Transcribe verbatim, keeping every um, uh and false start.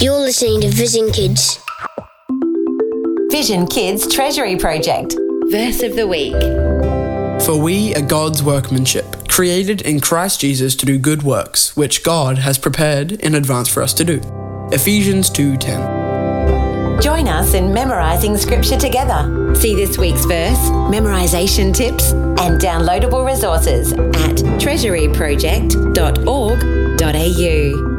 You're listening to Vision Kids. Vision Kids Treasury Project. Verse of the Week. For we are God's workmanship, created in Christ Jesus to do good works, which God has prepared in advance for us to do. Ephesians two ten. Join us in memorising scripture together. See this week's verse, memorisation tips, and downloadable resources at treasury project dot org dot a u.